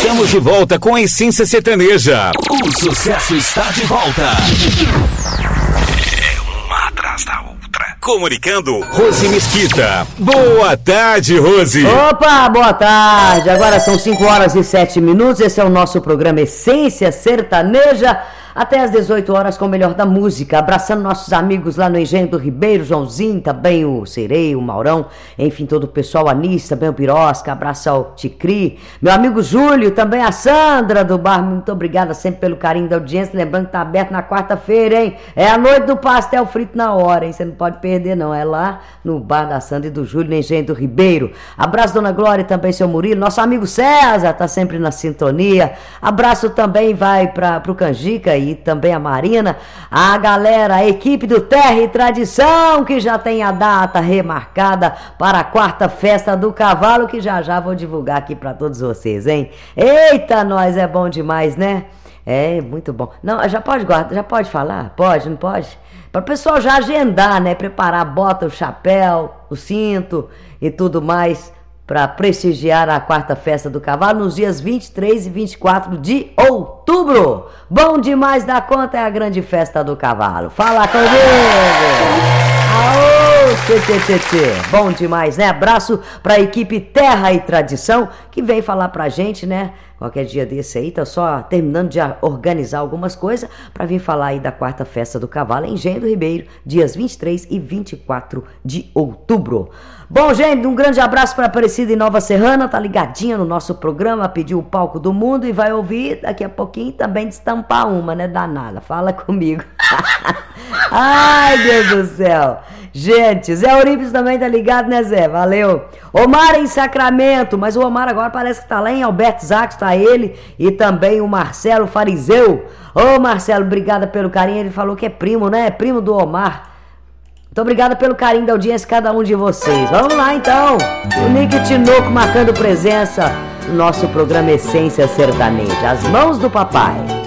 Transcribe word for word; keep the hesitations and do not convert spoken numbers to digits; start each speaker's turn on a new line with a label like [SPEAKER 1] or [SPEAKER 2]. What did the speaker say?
[SPEAKER 1] Estamos de volta com a Essência Sertaneja. O sucesso está de volta. É uma atrás da outra. Comunicando, Rose Mesquita. Boa tarde, Rose.
[SPEAKER 2] Opa, boa tarde. Agora são cinco horas e sete minutos. Esse é o nosso programa Essência Sertaneja. Até às dezoito horas com o melhor da música, abraçando nossos amigos lá no Engenho do Ribeiro, Joãozinho, também o Serei, o Maurão, enfim, todo o pessoal, a Anis, também o Pirosca, abraço ao Ticri, meu amigo Júlio, também a Sandra do bar, muito obrigada sempre pelo carinho da audiência, lembrando que tá aberto na quarta-feira, hein, é a noite do pastel frito na hora, hein, você não pode perder não, é lá no bar da Sandra e do Júlio, no Engenho do Ribeiro, abraço Dona Glória e também seu Murilo, nosso amigo César, tá sempre na sintonia, abraço também vai para pro Canjica e também a Marina, a galera, a equipe do Terra e Tradição, que já tem a data remarcada para a quarta festa do cavalo, que já já vou divulgar aqui para todos vocês, hein? Eita, nós, é bom demais, né? É, muito bom. Não, já pode guardar, já pode falar? Pode, não pode? Para o pessoal já agendar, né? Preparar a bota, o chapéu, o cinto e tudo mais, para prestigiar a quarta festa do cavalo nos dias vinte e três e vinte e quatro de outubro. Bom demais da conta, é a grande festa do cavalo. Fala comigo! Aô, tchê, tchê, tchê, tchê. Bom demais, né? Abraço para a equipe Terra e Tradição, que vem falar pra gente, né? Qualquer dia desse aí, tá só terminando de organizar algumas coisas para vir falar aí da quarta festa do cavalo em Engenho do Ribeiro, dias vinte e três e vinte e quatro de outubro. Bom, gente, um grande abraço para Aparecida em Nova Serrana, tá ligadinha no nosso programa, pediu o palco do mundo e vai ouvir daqui a pouquinho também destampar uma, né, danada, fala comigo. Ai, Deus do céu. Gente, Zé Eurípides também tá ligado, né, Zé? Valeu. Omar em Sacramento, mas o Omar agora parece que tá lá em Alberto Zacos, tá ele e também o Marcelo Fariseu. Ô, Marcelo, obrigada pelo carinho, ele falou que é primo, né? É primo do Omar. Muito obrigada pelo carinho da audiência, cada um de vocês. Vamos lá, então. O Nick Tinoco marcando presença no nosso programa Essência Sertaneja. As mãos do papai.